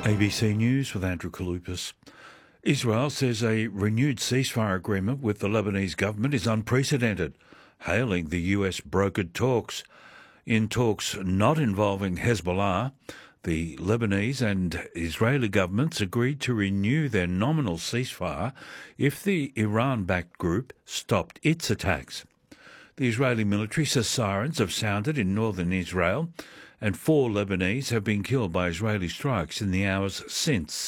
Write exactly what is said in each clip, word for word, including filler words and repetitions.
A B C News with Andrew Kaloupas. Israel says a renewed ceasefire agreement with the Lebanese government is unprecedented, hailing the U S brokered talks. In talks not involving Hezbollah, the Lebanese and Israeli governments agreed to renew their nominal ceasefire if the Iran-backed group stopped its attacks. The Israeli military says sirens have sounded in northern Israel, and four Lebanese have been killed by Israeli strikes in the hours since.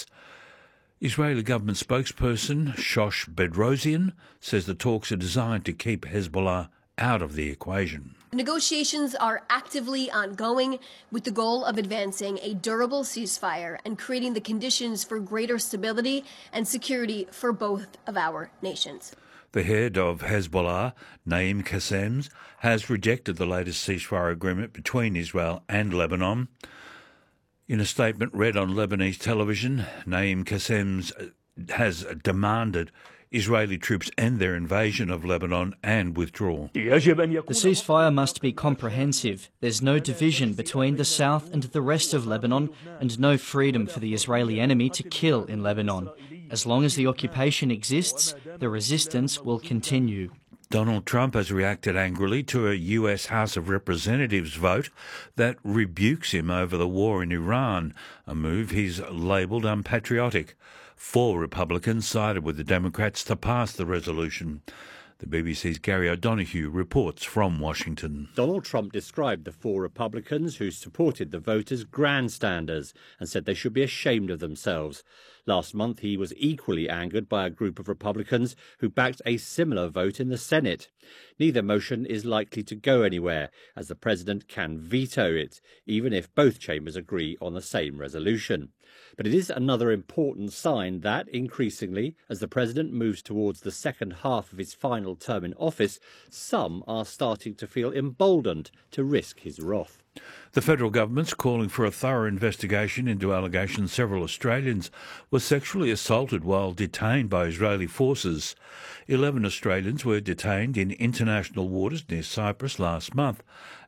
Israeli government spokesperson Shosh Bedrosian says the talks are designed to keep Hezbollah out of the equation. Negotiations are actively ongoing with the goal of advancing a durable ceasefire and creating the conditions for greater stability and security for both of our nations. The head of Hezbollah, Naim Qassem, has rejected the latest ceasefire agreement between Israel and Lebanon. In a statement read on Lebanese television, Naim Qassem has demanded Israeli troops end their invasion of Lebanon and withdraw. The ceasefire must be comprehensive. There's no division between the south and the rest of Lebanon, and no freedom for the Israeli enemy to kill in Lebanon. As long as the occupation exists, the resistance will continue. Donald Trump has reacted angrily to a U S House of Representatives vote that rebukes him over the war in Iran, a move he's labelled unpatriotic. Four Republicans sided with the Democrats to pass the resolution. The B B C's Gary O'Donoghue reports from Washington. Donald Trump described the four Republicans who supported the vote as grandstanders and said they should be ashamed of themselves. Last month, he was equally angered by a group of Republicans who backed a similar vote in the Senate. Neither motion is likely to go anywhere, as the president can veto it, even if both chambers agree on the same resolution. But it is another important sign that, increasingly, as the president moves towards the second half of his final term in office, some are starting to feel emboldened to risk his wrath. The federal government's calling for a thorough investigation into allegations several Australians were sexually assaulted while detained by Israeli forces. Eleven Australians were detained in international waters near Cyprus last month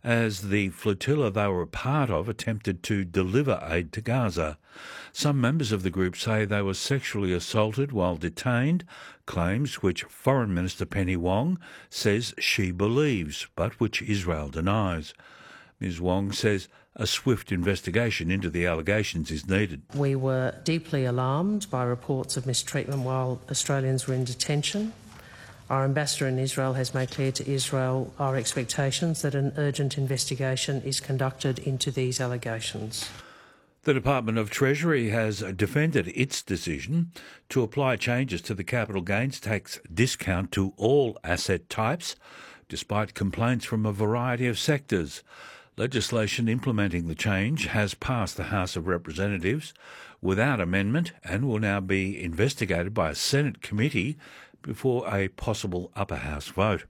as the flotilla they were a part of attempted to deliver aid to Gaza. Some members of the group say they were sexually assaulted while detained, claims which Foreign Minister Penny Wong says she believes, but which Israel denies. Miz Wong says a swift investigation into the allegations is needed. We were deeply alarmed by reports of mistreatment while Australians were in detention. Our ambassador in Israel has made clear to Israel our expectations that an urgent investigation is conducted into these allegations. The Department of Treasury has defended its decision to apply changes to the capital gains tax discount to all asset types, despite complaints from a variety of sectors. Legislation implementing the change has passed the House of Representatives without amendment and will now be investigated by a Senate committee before a possible upper house vote.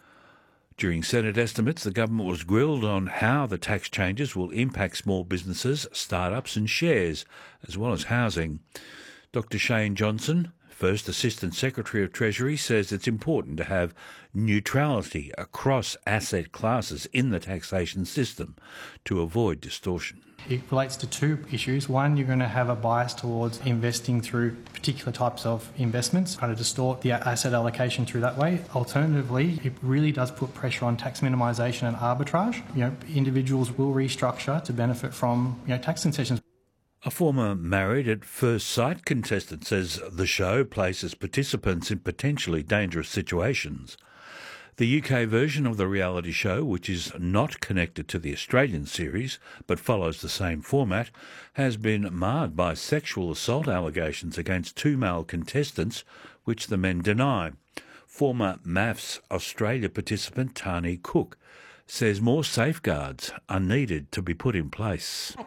During Senate estimates, the government was grilled on how the tax changes will impact small businesses, start-ups and shares, as well as housing. Doctor Shane Johnson, First Assistant Secretary of Treasury, says it's important to have neutrality across asset classes in the taxation system to avoid distortion. It relates to two issues. One, you're going to have a bias towards investing through particular types of investments, kind of distort the asset allocation through that way. Alternatively, it really does put pressure on tax minimisation and arbitrage. You know, individuals will restructure to benefit from, you know, tax concessions. A former Married at First Sight contestant says the show places participants in potentially dangerous situations. The U K version of the reality show, which is not connected to the Australian series but follows the same format, has been marred by sexual assault allegations against two male contestants, which the men deny. Former M A F S Australia participant Tani Cook says more safeguards are needed to be put in place.